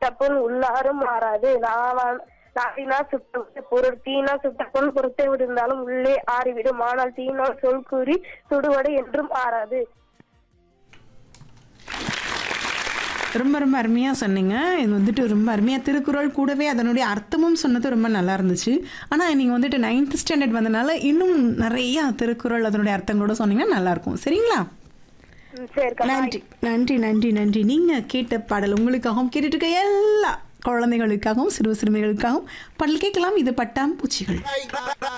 பொன் உள்ளாரும் மாறாது. நாடினா சுட்ட பொருள் தீனா சுட்ட பொன் பொறுத்தை விடுந்தாலும் உள்ளே ஆறிவிடும். ஆனால் தீனால் சொல் கூறி சுடுவடை என்றும் ஆறாது. ரொம்ப ரொம்ப அருமையாக சொன்னீங்க. இது வந்துட்டு ரொம்ப அருமையாக திருக்குறள் கூடவே அதனுடைய அர்த்தமும் சொன்னது ரொம்ப நல்லா இருந்துச்சு. ஆனால் நீங்கள் வந்துட்டு 9th ஸ்டாண்டர்ட் வந்தனால இன்னும் நிறையா திருக்குறள் அதனுடைய அர்த்தங்களோட சொன்னீங்கன்னா நல்லாயிருக்கும். சரிங்களா? நன்றி நன்றி நன்றி நன்றி. நீங்கள் கேட்ட பாடல் உங்களுக்காகவும் கேட்டுட்டு இருக்க எல்லா குழந்தைகளுக்காகவும் சிறு சிறுமிகளுக்காகவும் பாடல் கேட்கலாம். இது பட்டாம்பூச்சிகள்.